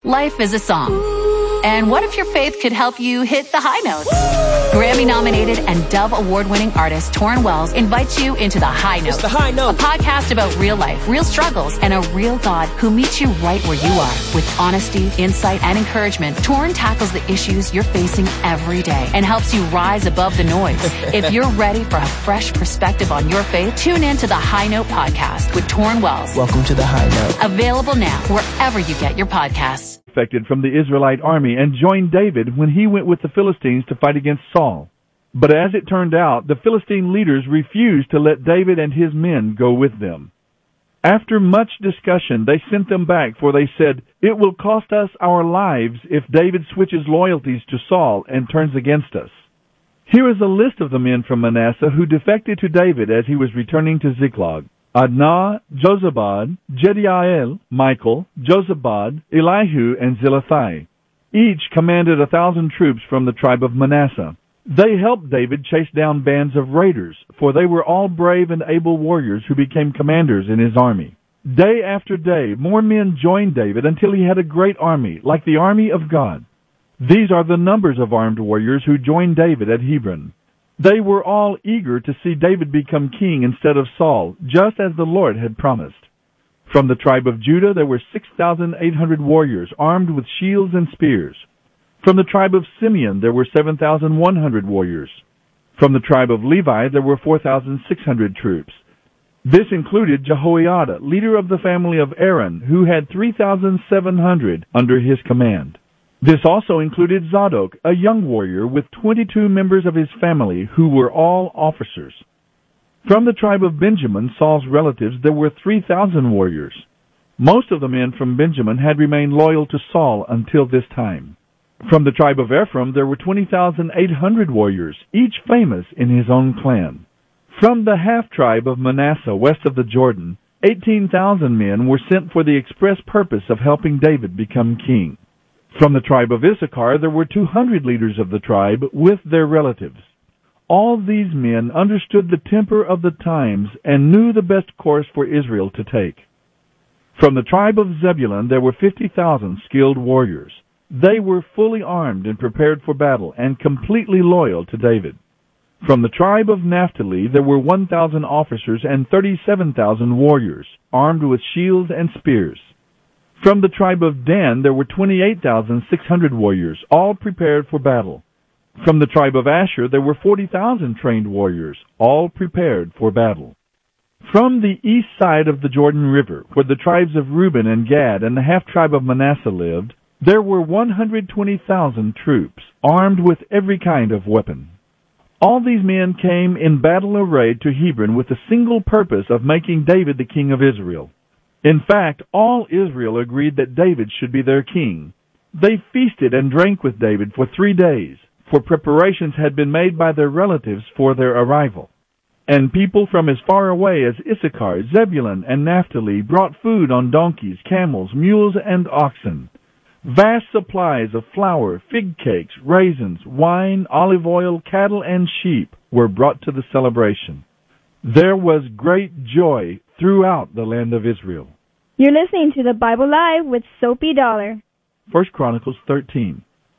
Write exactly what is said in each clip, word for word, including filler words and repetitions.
Life is a song. And what if your faith could help you hit the high notes? Grammy-nominated and Dove Award-winning artist Torrin Wells invites you into The High Note. It's The High Note. A podcast about real life, real struggles, and a real God who meets you right where you are. With honesty, insight, and encouragement, Torrin tackles the issues you're facing every day and helps you rise above the noise. If you're ready for a fresh perspective on your faith, tune in to The High Note podcast with Torrin Wells. Welcome to The High Note. Available now wherever you get your podcasts. From the Israelite army and joined David when he went with the Philistines to fight against Saul. But as it turned out, the Philistine leaders refused to let David and his men go with them. After much discussion, they sent them back, for they said, "It will cost us our lives if David switches loyalties to Saul and turns against us." Here is a list of the men from Manasseh who defected to David as he was returning to Ziklag. Adnah, Jozabad, Jediael, Michael, Jozabad, Elihu, and Zilithai. Each commanded a thousand troops from the tribe of Manasseh. They helped David chase down bands of raiders, for they were all brave and able warriors who became commanders in his army. Day after day, more men joined David until he had a great army, like the army of God. These are the numbers of armed warriors who joined David at Hebron. They were all eager to see David become king instead of Saul, just as the Lord had promised. From the tribe of Judah there were six thousand eight hundred warriors armed with shields and spears. From the tribe of Simeon there were seven thousand one hundred warriors. From the tribe of Levi there were four thousand six hundred troops. This included Jehoiada, leader of the family of Aaron, who had three thousand seven hundred under his command. This also included Zadok, a young warrior with twenty-two members of his family who were all officers. From the tribe of Benjamin, Saul's relatives, there were three thousand warriors. Most of the men from Benjamin had remained loyal to Saul until this time. From the tribe of Ephraim, there were twenty thousand eight hundred warriors, each famous in his own clan. From the half-tribe of Manasseh, west of the Jordan, eighteen thousand men were sent for the express purpose of helping David become king. From the tribe of Issachar, there were two hundred leaders of the tribe with their relatives. All these men understood the temper of the times and knew the best course for Israel to take. From the tribe of Zebulun, there were fifty thousand skilled warriors. They were fully armed and prepared for battle and completely loyal to David. From the tribe of Naphtali, there were one thousand officers and thirty-seven thousand warriors, armed with shields and spears. From the tribe of Dan, there were twenty-eight thousand six hundred warriors, all prepared for battle. From the tribe of Asher, there were forty thousand trained warriors, all prepared for battle. From the east side of the Jordan River, where the tribes of Reuben and Gad and the half-tribe of Manasseh lived, there were one hundred twenty thousand troops, armed with every kind of weapon. All these men came in battle array to Hebron with the single purpose of making David the king of Israel. In fact, all Israel agreed that David should be their king. They feasted and drank with David for three days, for preparations had been made by their relatives for their arrival. And people from as far away as Issachar, Zebulun, and Naphtali brought food on donkeys, camels, mules, and oxen. Vast supplies of flour, fig cakes, raisins, wine, olive oil, cattle, and sheep were brought to the celebration. There was great joy throughout the land of Israel. You're listening to the Bible Live with Soapy Dollar. First Chronicles thirteen.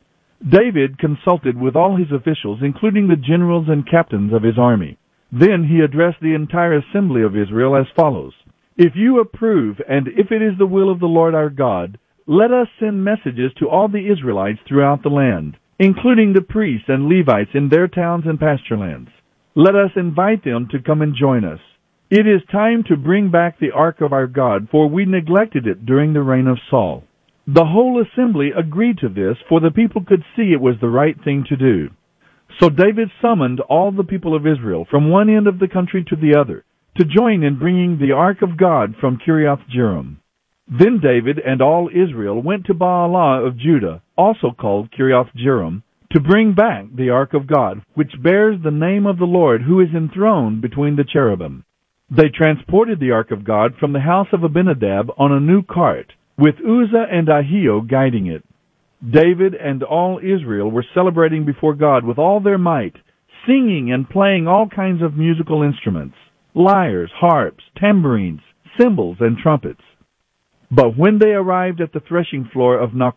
David consulted with all his officials, including the generals and captains of his army. Then he addressed the entire assembly of Israel as follows: "If you approve, and if it is the will of the Lord our God, let us send messages to all the Israelites throughout the land, including the priests and Levites in their towns and pasture lands. Let us invite them to come and join us. It is time to bring back the ark of our God, for we neglected it during the reign of Saul." The whole assembly agreed to this, for the people could see it was the right thing to do. So David summoned all the people of Israel from one end of the country to the other to join in bringing the ark of God from Kiriath-Jearim. Then David and all Israel went to Baalah of Judah, also called Kiriath-Jearim, to bring back the ark of God, which bears the name of the Lord, who is enthroned between the cherubim. They transported the ark of God from the house of Abinadab on a new cart, with Uzzah and Ahio guiding it. David and all Israel were celebrating before God with all their might, singing and playing all kinds of musical instruments, lyres, harps, tambourines, cymbals, and trumpets. But when they arrived at the threshing floor of